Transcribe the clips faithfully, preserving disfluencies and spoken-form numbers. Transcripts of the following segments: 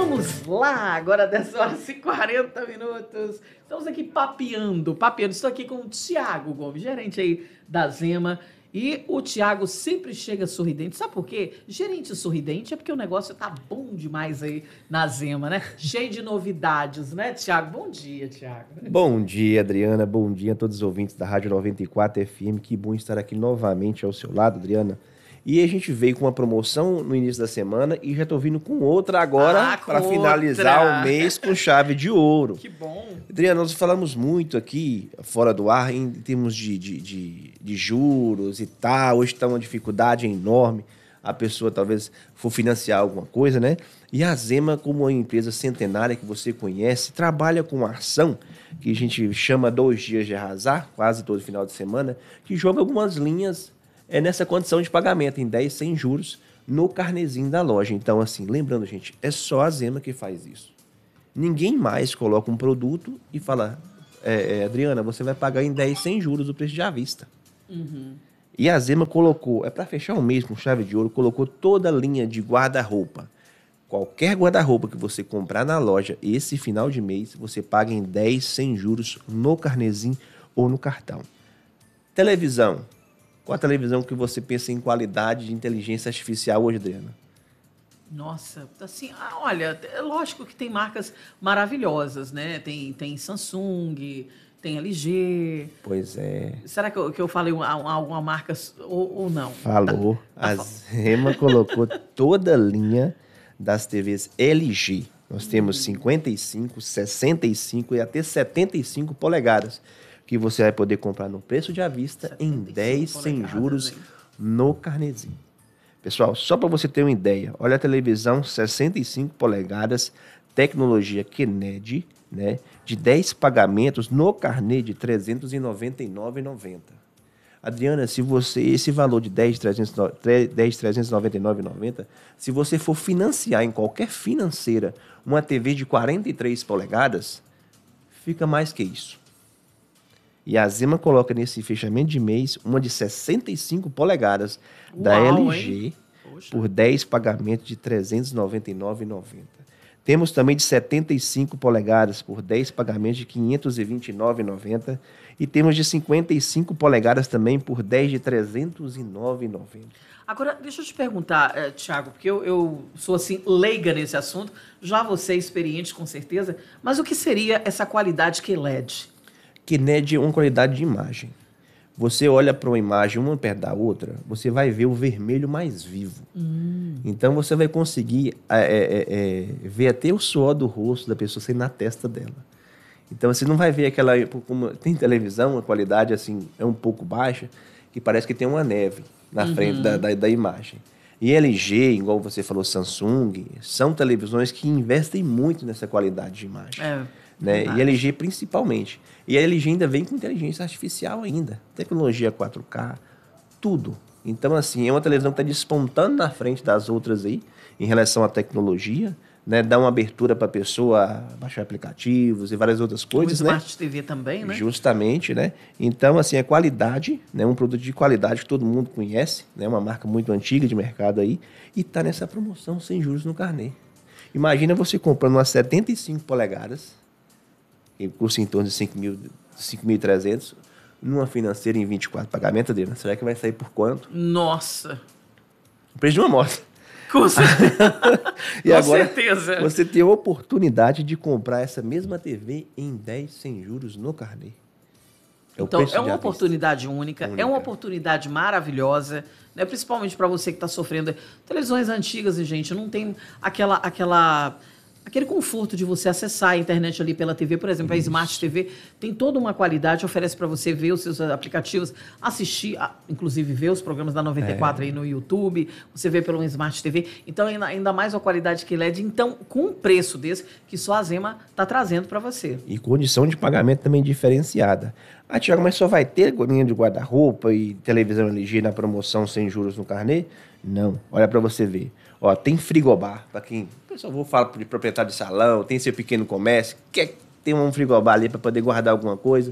Vamos lá, agora dez horas e quarenta minutos. Estamos aqui papeando, papeando. Estou aqui com o Tiago Gomes, gerente aí da Zema. E o Tiago sempre chega sorridente. Sabe por quê? Gerente sorridente é porque o negócio tá bom demais aí na Zema, né? Cheio de novidades, né, Tiago? Bom dia, Tiago. Bom dia, Adriana. Bom dia a todos os ouvintes da Rádio noventa e quatro F M. Que bom estar aqui novamente ao seu lado, Adriana. E a gente veio com uma promoção no início da semana e já estou vindo com outra agora Ah, para com finalizar outra. o mês com chave de ouro. Que bom. Adriana, nós falamos muito aqui, fora do ar, em termos de, de, de, de juros e tal. Hoje está uma dificuldade enorme. A pessoa talvez for financiar alguma coisa, né? E a Zema, como uma empresa centenária que você conhece, trabalha com uma ação que a gente chama dois dias de arrasar, quase todo final de semana, que joga algumas linhas é nessa condição de pagamento em dez sem juros no carnezinho da loja. Então, assim, lembrando, gente, é só a Zema que faz isso. Ninguém mais coloca um produto e fala, é, é, Adriana, você vai pagar em dez sem juros o preço de à vista. Uhum. E a Zema colocou, é para fechar o mês com chave de ouro, colocou toda a linha de guarda-roupa. Qualquer guarda-roupa que você comprar na loja esse final de mês, você paga em dez sem juros no carnezinho ou no cartão. Televisão. Qual a televisão que você pensa em qualidade de inteligência artificial hoje, Adriana? Nossa, assim, ah, olha, é lógico que tem marcas maravilhosas, né? Tem, tem Samsung, tem L G. Pois é. Será que eu, que eu falei uma- alguma marca ou, ou não? Falou. Tá- A tá Zema colocou toda a linha das T Vs L G. Nós temos cinquenta e cinco, sessenta e cinco e até setenta e cinco polegadas, que você vai poder comprar no preço de à vista em dez sem polegadas, juros hein? no carnezinho. Pessoal, só para você ter uma ideia, olha a televisão sessenta e cinco polegadas, tecnologia Kennedy, né, de dez pagamentos no carnê de trezentos e noventa e nove reais e noventa centavos. Adriana, se você, esse valor de dez mil trezentos e noventa e nove reais e noventa centavos, se você for financiar em qualquer financeira uma T V de quarenta e três polegadas, fica mais que isso. E a Zema coloca nesse fechamento de mês uma de sessenta e cinco polegadas da Uau, L G hein? Poxa. por dez pagamentos de trezentos e noventa e nove reais e noventa centavos. Temos também de setenta e cinco polegadas por dez pagamentos de quinhentos e vinte e nove reais e noventa centavos. E temos de cinquenta e cinco polegadas também por dez de trezentos e nove reais e noventa centavos. Agora, deixa eu te perguntar, eh, Tiago, porque eu, eu sou assim leiga nesse assunto, já você é experiente com certeza, mas o que seria essa qualidade Q L E D? Kennedy é uma qualidade de imagem. Você olha para uma imagem uma perto da outra, você vai ver o vermelho mais vivo. Hum. Então você vai conseguir é, é, é, ver até o suor do rosto da pessoa sair na testa dela. Então você não vai ver aquela... Como tem televisão, a qualidade assim é um pouco baixa, que parece que tem uma neve na Uhum. frente da, da, da imagem. E L G, igual você falou, Samsung, são televisões que investem muito nessa qualidade de imagem. É, Né? verdade. E L G principalmente. E a L G ainda vem com inteligência artificial ainda. Tecnologia quatro K, tudo. Então, assim, é uma televisão que está despontando na frente das outras aí, em relação à tecnologia, né? Dá uma abertura para a pessoa baixar aplicativos e várias outras O coisas, né? Smart T V também, né? Justamente, né? Então, assim, é qualidade, né? Um produto de qualidade que todo mundo conhece, né? Uma marca muito antiga de mercado aí, e tá nessa promoção sem juros no carnê. Imagina você comprando uma setenta e cinco polegadas, que custa em torno de cinco mil e trezentos, numa financeira em vinte e quatro pagamentos, Adriana, será que vai sair por quanto? Nossa, O preço de uma moto. com certeza. E Com agora, certeza. você tem a oportunidade de comprar essa mesma T V em dez sem juros no carnê. É o Então, preço é de uma à vista. oportunidade única, Única. é uma oportunidade maravilhosa, né? Principalmente para você que está sofrendo. Televisões antigas, e gente, não tem aquela, aquela, aquele conforto de você acessar a internet ali pela T V. Por exemplo, a Smart T V tem toda uma qualidade, oferece para você ver os seus aplicativos, assistir, a- inclusive ver os programas da noventa e quatro aí no YouTube, você vê pelo Smart T V. Então, ainda, ainda mais uma qualidade que L E D. Então, com um preço desse, que só a Zema está trazendo para você. E condição de pagamento também diferenciada. Ah, Tiago, mas só vai ter linha de guarda-roupa e televisão L G na promoção sem juros no carnê? Não. Olha para você ver. Ó, tem frigobar, para quem... Pessoal, vou falar de proprietário de salão, tem seu pequeno comércio, quer ter um frigobar ali para poder guardar alguma coisa.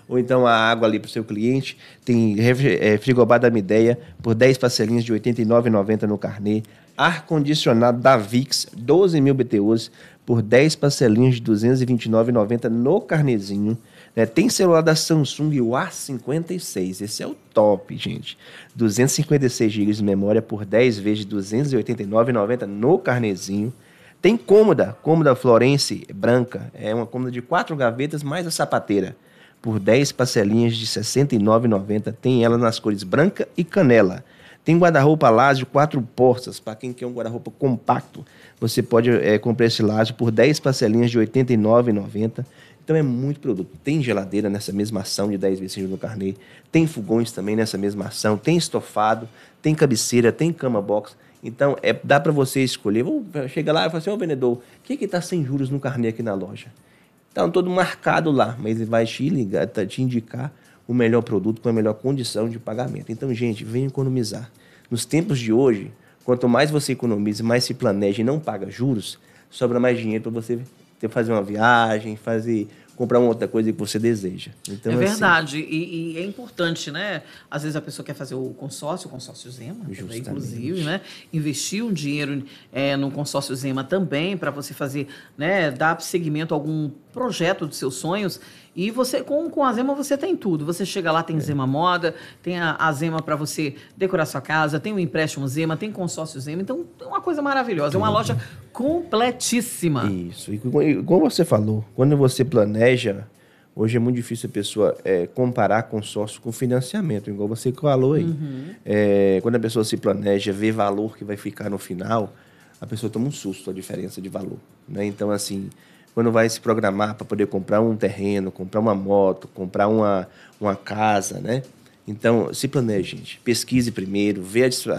ou então a água ali para o seu cliente. Tem é, frigobar da Midea por dez parcelinhas de oitenta e nove reais e noventa centavos no carnê. Ar-condicionado da Vicks, doze mil B T Us, por dez parcelinhas de duzentos e vinte e nove reais e noventa centavos no carnezinho. É, tem celular da Samsung, o A cinquenta e seis. Esse é o top, gente. duzentos e cinquenta e seis gigas de memória por dez vezes de duzentos e oitenta e nove reais e noventa centavos no carnezinho. Tem cômoda, cômoda Florence branca. É uma cômoda de quatro gavetas mais a sapateira. Por dez parcelinhas de sessenta e nove reais e noventa centavos. Tem ela nas cores branca e canela. Tem guarda-roupa Lázio, quatro portas, para quem quer um guarda-roupa compacto. Você pode é, comprar esse Lázio por dez parcelinhas de oitenta e nove reais e noventa centavos. Então é muito produto. Tem geladeira nessa mesma ação de dez vezes no carnê. Tem fogões também nessa mesma ação. Tem estofado, tem cabeceira, tem cama box. Então é, dá para você escolher. Chega lá e fala assim, ô oh, vendedor, o que que está sem juros no carnê aqui na loja? Está todo marcado lá, mas ele vai te ligar, te indicar o melhor produto com a melhor condição de pagamento. Então, gente, venha economizar. Nos tempos de hoje, quanto mais você economiza, mais se planeja e não paga juros, sobra mais dinheiro para você fazer uma viagem, fazer, comprar uma outra coisa que você deseja. Então, é verdade. Assim, e, e é importante, né? Às vezes a pessoa quer fazer o consórcio, o consórcio Zema, também, inclusive, né? Investir um dinheiro é, no consórcio Zema também, para você fazer, né? Dar seguimento a algum projeto dos seus sonhos. E você, com, com a Zema você tem tudo. Você chega lá, tem é. Zema Moda, tem a, a Zema para você decorar sua casa, tem o empréstimo Zema, tem consórcio Zema. Então, é uma coisa maravilhosa. É uma loja completíssima. Isso. E como você falou, quando você planeja, hoje é muito difícil a pessoa é, comparar consórcio com financiamento, igual você falou aí. Uhum. É, quando a pessoa se planeja, vê valor que vai ficar no final, a pessoa toma um susto, a diferença de valor. Né? Então, assim... Quando vai se programar para poder comprar um terreno, comprar uma moto, comprar uma, uma casa, né? Então, se planeje, gente. Pesquise primeiro, vê a,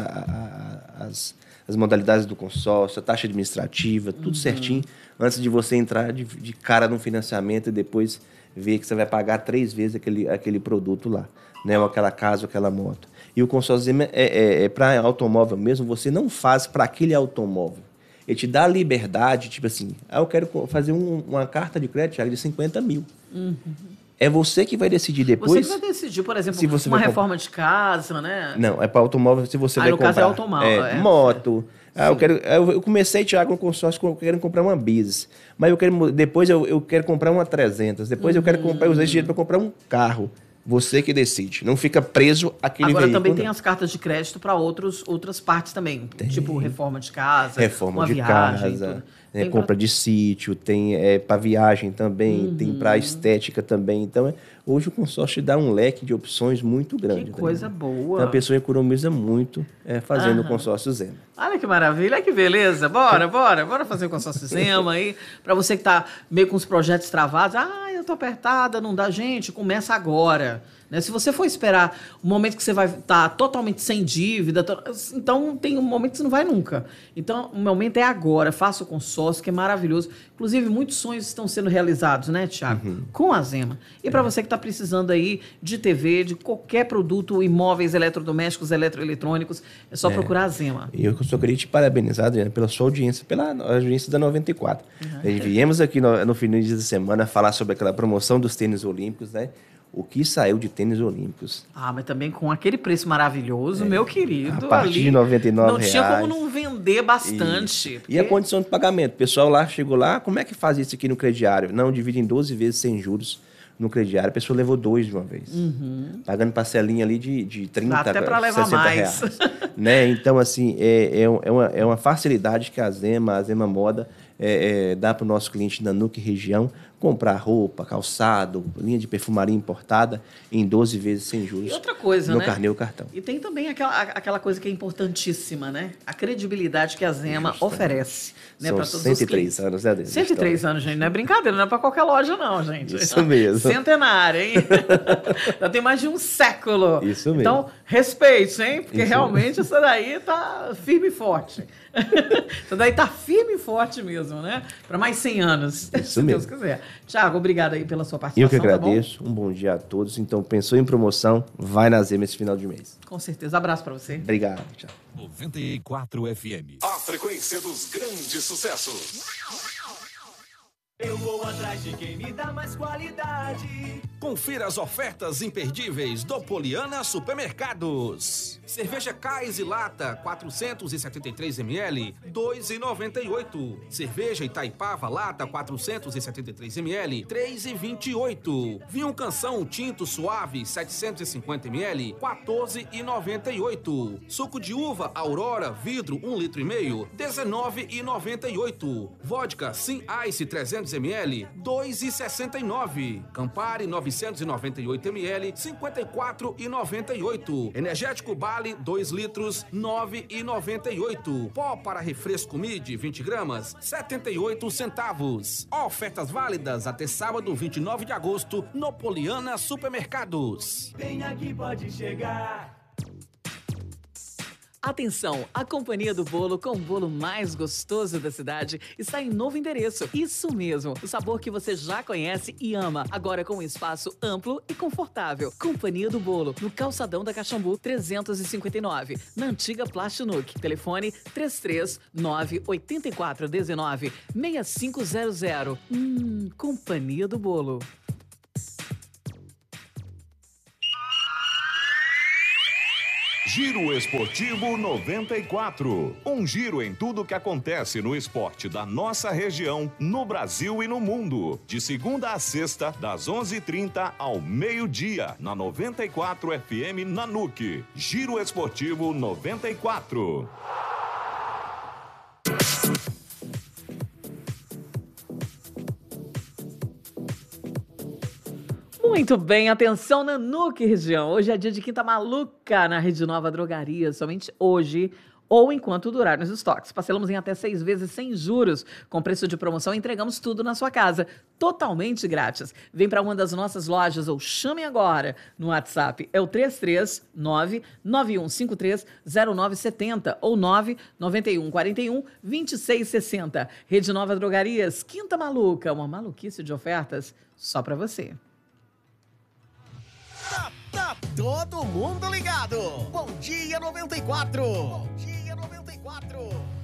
a, as, as modalidades do consórcio, a taxa administrativa, tudo uhum. certinho, antes de você entrar de, de cara no financiamento e depois ver que você vai pagar três vezes aquele, aquele produto lá, né? Ou aquela casa, ou aquela moto. E o consórcio é, é, é para automóvel mesmo, você não faz para aquele automóvel. Ele te dá a liberdade, tipo assim, ah, eu quero fazer um, uma carta de crédito de cinquenta mil. Uhum. É você que vai decidir depois. Você que vai decidir, por exemplo, se você uma reforma comp... de casa, né? Não, é para automóvel se você ah, vai no comprar. Caso é automóvel. É, é. Moto. Ah, eu, quero, eu comecei, Thiago, no consórcio, eu quero comprar uma Bis. Mas eu quero, depois eu, eu quero comprar uma trezentos. Depois uhum. eu quero comprar, usar esse dinheiro para comprar um carro. Você que decide. Não fica preso àquele Agora, veículo. também tem as cartas de crédito para outras partes também. Tem. Tipo reforma de casa, reforma uma de viagem. Casa, é, compra pra... de sítio, tem é, para viagem também, uhum. tem para estética também. Então, é, hoje o consórcio dá um leque de opções muito grande. Que coisa também. boa. Então, a pessoa economiza muito é, fazendo o consórcio Zema. Olha que maravilha, olha que beleza. Bora, bora, bora fazer o consórcio Zema aí. Para você que está meio com os projetos travados, ah, eu tô apertada, não dá. Gente, começa agora. Né? Se você for esperar o momento que você vai estar tá totalmente sem dívida, to... então tem um momento que você não vai nunca. Então, o momento é agora. Faça o consórcio, que é maravilhoso. Inclusive, muitos sonhos estão sendo realizados, né, Thiago? Uhum. Com a Zema. E para é. você que está precisando aí de T V, de qualquer produto, imóveis, eletrodomésticos, eletroeletrônicos, é só é. procurar a Zema. E eu só queria te parabenizar, Adriana, pela sua audiência, pela audiência da noventa e quatro. Uhum. Nós viemos aqui no, no fim de semana falar sobre aquela promoção dos tênis olímpicos, né? O que saiu de tênis olímpicos. Ah, mas também com aquele preço maravilhoso, é, meu querido. A partir ali, de noventa e nove reais. Não tinha como não vender bastante. Porque... E a condição de pagamento. O pessoal lá chegou lá, como é que faz isso aqui no crediário? Não, divide em doze vezes sem juros no crediário. A pessoa levou dois de uma vez. Uhum. Pagando parcelinha ali de, de trinta, até para levar sessenta mais. reais. Né? Então, assim, é, é, uma, é uma facilidade que a Zema, a Zema Moda, é, é, dá para o nosso cliente da N U C região comprar roupa, calçado, linha de perfumaria importada em doze vezes sem juros. E outra coisa, no né? carnê ou cartão. E tem também aquela, aquela coisa que é importantíssima, né? A credibilidade que a Zema Justamente. oferece. Né? São cento e três anos, né, Adriana? cento e três anos, gente. Não é brincadeira, não é para qualquer loja, não, gente. Isso mesmo. Centenária, hein? Já tem mais de um século. Isso mesmo. Então, respeite, hein? Porque Isso realmente mesmo. Essa daí tá firme e forte. Essa daí tá firme e forte mesmo, né? Para mais cem anos, Isso se mesmo. Deus quiser. Tiago, obrigado aí pela sua participação. Eu que agradeço. Tá bom? Um bom dia a todos. Então, pensou em promoção, vai na Zema esse final de mês. Com certeza. Abraço para você. Obrigado. Tchau. noventa e quatro F M. A frequência dos grandes sucessos. Eu vou atrás de quem me dá mais qualidade. Confira as ofertas imperdíveis do Poliana Supermercados. Cerveja Cais e Lata, quatrocentos e setenta e três mililitros, dois reais e noventa e oito centavos. Cerveja Itaipava Lata, quatrocentos e setenta e três mililitros, três reais e vinte e oito centavos. Vinho Canção Tinto Suave, setecentos e cinquenta mililitros, quatorze reais e noventa e oito centavos. Suco de uva Aurora Vidro, um litro e meio, dezenove reais e noventa e oito centavos. Vodka Sim Ice trezentos mililitros, dois reais e sessenta e nove centavos. Campari novecentos e noventa e oito mililitros, cinquenta e quatro reais e noventa e oito centavos. Energético Bali dois litros, nove reais e noventa e oito centavos. Pó para refresco Mid vinte gramas, setenta e oito centavos. Ofertas válidas até sábado vinte e nove de agosto no Poliana Supermercados. Vem aqui, pode chegar. Atenção, a Companhia do Bolo, com o bolo mais gostoso da cidade, está em novo endereço. Isso mesmo, o sabor que você já conhece e ama, agora com um espaço amplo e confortável. Companhia do Bolo, no Calçadão da Caxambu trezentos e cinquenta e nove, na antiga Plastinuk. Telefone três três nove, oito quatro um nove, seis cinco zero zero. Hum, Companhia do Bolo. Giro Esportivo noventa e quatro. Um giro em tudo que acontece no esporte da nossa região, no Brasil e no mundo. De segunda a sexta, das onze e trinta ao meio-dia, na noventa e quatro F M Nanuque. Giro Esportivo noventa e quatro. Muito bem, atenção Nanuque região. Hoje é dia de Quinta Maluca na Rede Nova Drogaria, somente hoje ou enquanto durarem os estoques. Parcelamos em até seis vezes sem juros, com preço de promoção, entregamos tudo na sua casa, totalmente grátis. Vem para uma das nossas lojas ou chame agora no WhatsApp, é o três três nove, nove um cinco três, zero nove sete zero ou nove nove um quatro um, dois seis seis zero. Rede Nova Drogarias, Quinta Maluca, uma maluquice de ofertas só para você. Tá, tá todo mundo ligado. Bom dia noventa e quatro. Bom dia noventa e quatro.